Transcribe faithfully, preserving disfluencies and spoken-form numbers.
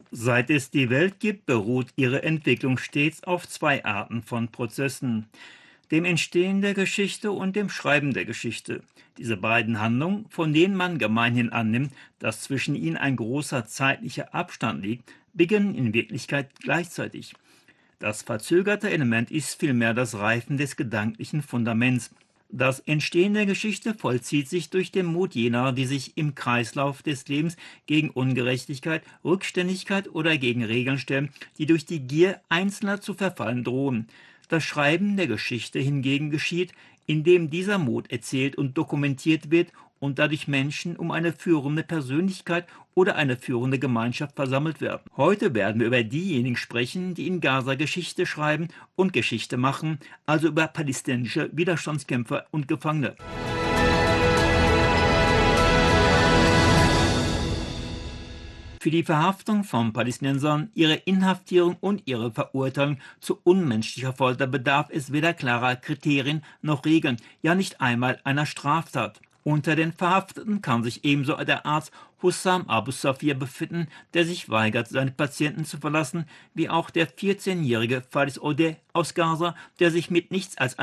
Seit es die Welt gibt, beruht ihre Entwicklung stets auf zwei Arten von Prozessen: dem Entstehen der Geschichte und dem Schreiben der Geschichte. Diese beiden Handlungen, von denen man gemeinhin annimmt, dass zwischen ihnen ein großer zeitlicher Abstand liegt, beginnen in Wirklichkeit gleichzeitig. Das verzögerte Element ist vielmehr das Reifen des gedanklichen Fundaments. Das Entstehen der Geschichte vollzieht sich durch den Mut jener, die sich im Kreislauf des Lebens gegen Ungerechtigkeit, Rückständigkeit oder gegen Regeln stellen, die durch die Gier Einzelner zu verfallen drohen. Das Schreiben der Geschichte hingegen geschieht, indem dieser Mut erzählt und dokumentiert wird und dadurch Menschen um eine führende Persönlichkeit oder eine führende Gemeinschaft versammelt werden. Heute werden wir über diejenigen sprechen, die in Gaza Geschichte schreiben und Geschichte machen, also über palästinensische Widerstandskämpfer und Gefangene. Für die Verhaftung von Palästinensern, ihre Inhaftierung und ihre Verurteilung zu unmenschlicher Folter bedarf es weder klarer Kriterien noch Regeln, ja nicht einmal einer Straftat. Unter den Verhafteten kann sich ebenso der Arzt Hussam Abu Safir befinden, der sich weigert, seine Patienten zu verlassen, wie auch der vierzehnjährige Faris Odeh aus Gaza, der sich mit nichts als